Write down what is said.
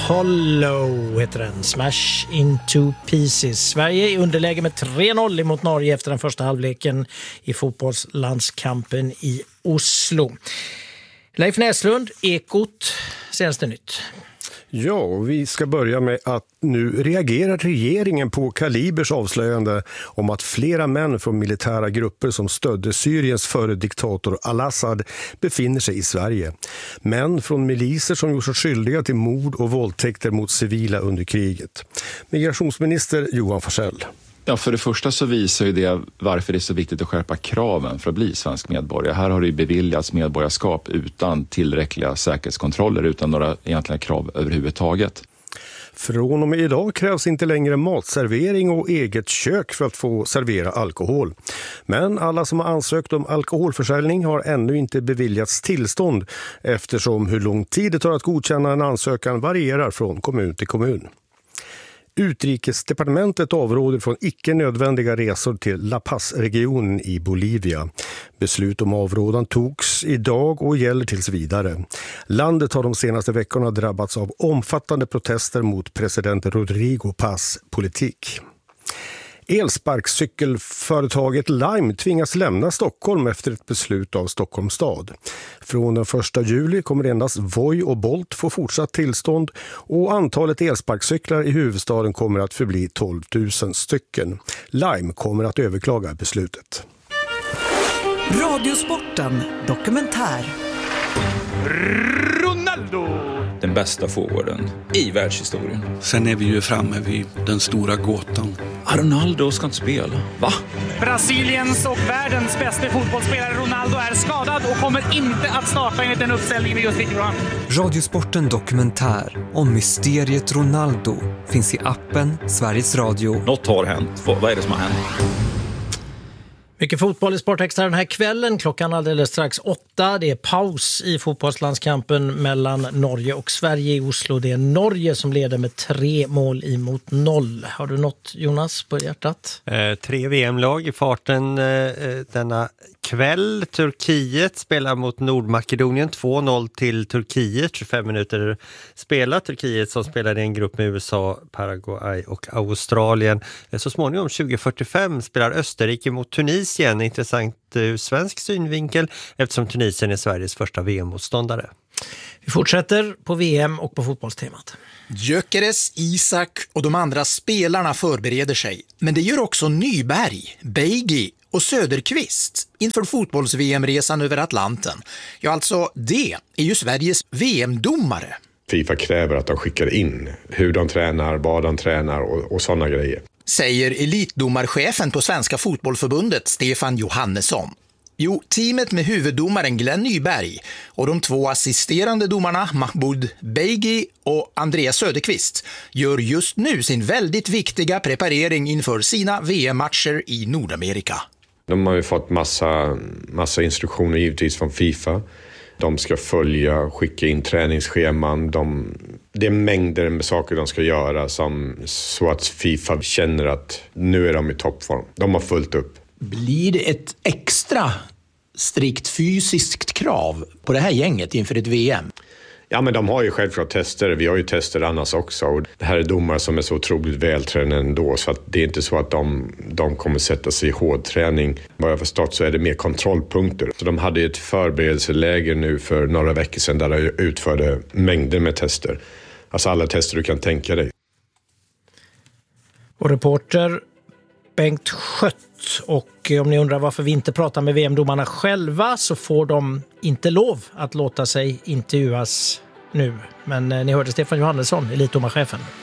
Hollow heter den. Smash into pieces. Sverige är underläge med 3-0 mot Norge efter den första halvleken i fotbollslandskampen i Oslo. Leif Näslund, Ekot, senaste nytt. Ja, och vi ska börja med att nu reagerar regeringen på Kalibers avslöjande om att flera män från militära grupper som stödde Syriens före diktator al-Assad befinner sig i Sverige. Män från miliser som gjort sig skyldiga till mord och våldtäkter mot civila under kriget. Migrationsminister Johan Forssell. Ja, för det första så visar ju det varför det är så viktigt att skärpa kraven för att bli svensk medborgare. Här har det ju beviljats medborgarskap utan tillräckliga säkerhetskontroller, utan några egentliga krav överhuvudtaget. Från och med idag krävs inte längre matservering och eget kök för att få servera alkohol. Men alla som har ansökt om alkoholförsäljning har ännu inte beviljats tillstånd eftersom hur lång tid det tar att godkänna en ansökan varierar från kommun till kommun. Utrikesdepartementet avråder från icke nödvändiga resor till La Paz-regionen i Bolivia. Beslut om avrådan togs idag och gäller tills vidare. Landet har de senaste veckorna drabbats av omfattande protester mot president Rodrigo Paz politik. Elsparkcykelföretaget Lime tvingas lämna Stockholm efter ett beslut av Stockholms stad. Från den 1 juli kommer endast Voi och Bolt få fortsatt tillstånd och antalet elsparkcyklar i huvudstaden kommer att förbli 12 000 stycken. Lime kommer att överklaga beslutet. Radiosporten dokumentär. Ronaldo! Den bästa forwarden i världshistorien. Sen är vi ju framme vid den stora gåtan. Ronaldo ska inte spela. Va? Brasiliens och världens bästa fotbollsspelare Ronaldo är skadad och kommer inte att starta enligt den uppställningen vi just fick fram. Radiosporten dokumentär om mysteriet Ronaldo finns i appen Sveriges Radio. Något har hänt. Vad är det som har hänt? Mycket fotboll i Sportextra den här kvällen. Klockan alldeles strax 8. Det är paus i fotbollslandskampen mellan Norge och Sverige i Oslo. Det är Norge som leder med 3-0. Har du något, Jonas, på hjärtat? 3 VM-lag i farten denna kväll. Turkiet spelar mot Nordmakedonien 2-0 till Turkiet. 25 minuter spelat. Turkiet som spelar i en grupp med USA, Paraguay och Australien. Så småningom 2045 spelar Österrike mot Tunisien. Intressant ur svensk synvinkel eftersom Tunisien är Sveriges första VM-motståndare. Vi fortsätter på VM och på fotbollstemat. Gyökeres, Isak och de andra spelarna förbereder sig. Men det gör också Nyberg, Beigi och Söderqvist inför fotbolls-VM-resan över Atlanten. Ja, alltså det är ju Sveriges VM-domare. FIFA kräver att de skickar in hur de tränar, vad de tränar och sådana grejer. Säger elitdomarchefen på Svenska fotbollförbundet Stefan Johannesson. Jo, teamet med huvuddomaren Glenn Nyberg och de 2 assisterande domarna Mahmoud Beigi och Andreas Söderqvist gör just nu sin väldigt viktiga preparering inför sina VM-matcher i Nordamerika. De har ju fått massa instruktioner givetvis från FIFA. De ska följa, skicka in träningsscheman. Det är mängder med saker de ska göra så att FIFA känner att nu är de i toppform. De har fullt upp. Blir det ett extra strikt fysiskt krav på det här gänget inför ett VM? Ja, men de har ju självklart tester. Vi har ju tester annars också. Och det här är domare som är så otroligt vältränade ändå. Så att det är inte så att de kommer sätta sig i hårdträning. Vad jag förstått så är det mer kontrollpunkter. Så de hade ett förberedelseläger nu för några veckor sedan där de utförde mängder med tester. Alltså alla tester du kan tänka dig. Och reporter Bengt Schött. Och om ni undrar varför vi inte pratar med VM-domarna själva så får de inte lov att låta sig intervjuas nu. Men ni hörde Stefan Johannesson, elitdomarchefen.